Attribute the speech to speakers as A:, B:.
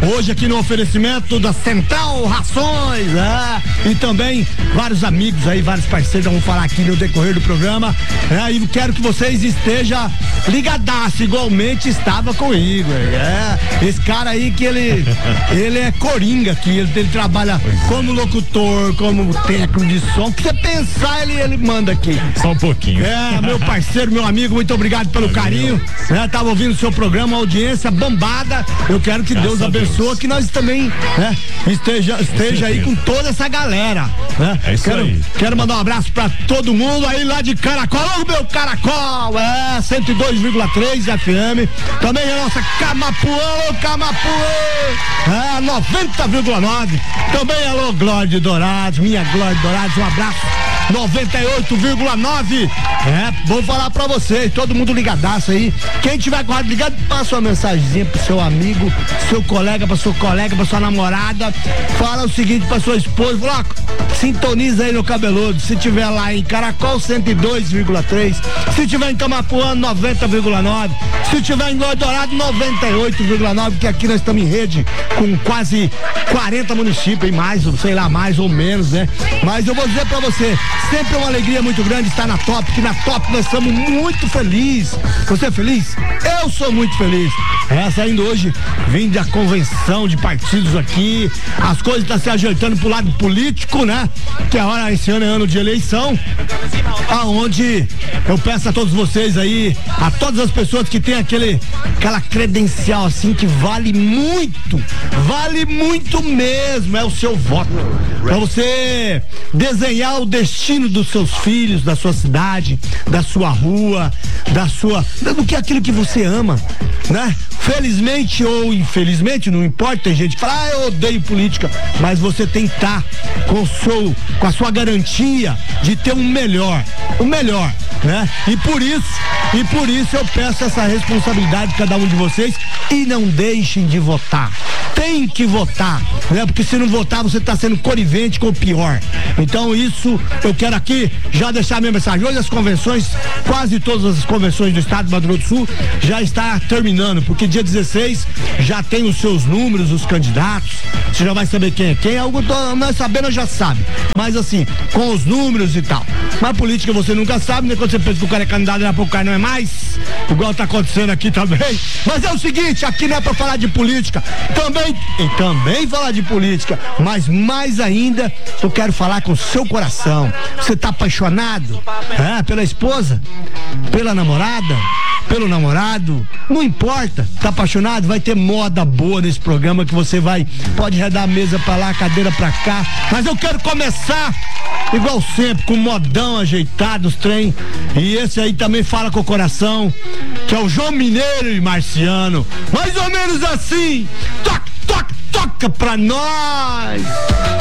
A: Hoje aqui no oferecimento da Central Rações, e também vários amigos aí, vários parceiros vão falar aqui no decorrer do programa, e quero que vocês estejam ligadaço, igualmente estava com o Igor, esse cara aí que ele é coringa aqui, ele trabalha como locutor, como técnico de som, o que você pensar ele manda aqui.
B: Só um pouquinho.
A: Meu parceiro, meu amigo, muito obrigado pelo carinho, tava ouvindo o seu programa, audiência bombada, eu quero que Deus abençoe, que nós também, esteja aí com toda essa galera,
B: É isso aí.
A: Quero mandar um abraço pra todo mundo aí lá de Caracol, ô meu Caracol, 102,3 FM, também a nossa Camapuã, 90,9, também alô Glória de Dourados, minha Glória de Dourados, um abraço, 98,9, vou falar pra vocês, todo mundo ligadaço aí, quem tiver com o rádio ligado, passa uma mensagenzinha pro seu amigo, seu colega, pra sua colega, pra sua namorada, fala o seguinte pra sua esposa, fala, sintoniza aí no Cabeludo, se tiver lá em Caracol 102,3, se tiver em Camapuã 90,9, se tiver em Glória Dourado 98,9, que aqui nós estamos em rede com quase 40 municípios, e mais, sei lá, mais ou menos, mas eu vou dizer pra você, sempre é uma alegria muito grande estar na Top, que na Top nós estamos muito felizes. Você é feliz? Eu sou muito feliz. Saindo hoje, vim da convenção de partidos aqui, as coisas estão se ajeitando pro lado político, que agora esse ano é ano de eleição, aonde eu peço a todos vocês aí, a todas as pessoas que tem aquela credencial assim que vale muito mesmo, é o seu voto, pra você desenhar o destino dos seus filhos, da sua cidade, da sua rua, do que aquilo que você ama, felizmente ou infelizmente, não importa, tem gente que fala, eu odeio política, mas você tem que estar com a sua garantia de ter o melhor, e por isso eu peço essa responsabilidade de cada um de vocês, e não deixem de votar, tem que votar, porque se não votar você está sendo conivente com o pior. Então isso eu quero aqui já deixar a minha mensagem. Hoje as convenções, quase todas as convenções do estado do Mato Grosso do Sul já está terminando, porque dia 16 já tem os seus números, os candidatos, você já vai saber quem é quem, algo nós sabendo já sabe, mas assim, com os números e tal, mas política você nunca sabe, quando você pensa que o cara é candidato, daqui a pouco o cara não é mais, igual tá acontecendo aqui também, mas é o seguinte, aqui não é pra falar de política, também falar de política, mas mais ainda, eu quero falar com o seu coração. Você tá apaixonado? Pela esposa? Pela namorada? Pelo namorado? Não importa, tá apaixonado? Vai ter moda boa nesse programa que você pode redar a mesa pra lá, a cadeira pra cá, mas eu quero começar igual sempre, com modão ajeitado, os trem, e esse aí também fala com o coração, que é o João Mineiro e Marciano, mais ou menos assim, toca pra nós!